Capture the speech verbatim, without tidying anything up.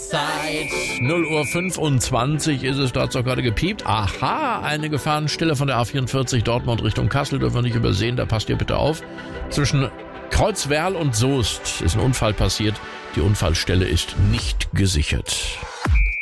Verkehrszeit. null Uhr fünfundzwanzig ist es, da hat's doch gerade gepiept. Aha, eine Gefahrenstelle von der A vierundvierzig Dortmund Richtung Kassel dürfen wir nicht übersehen, da passt ihr bitte auf. Zwischen Kreuzwerl und Soest ist ein Unfall passiert. Die Unfallstelle ist nicht gesichert.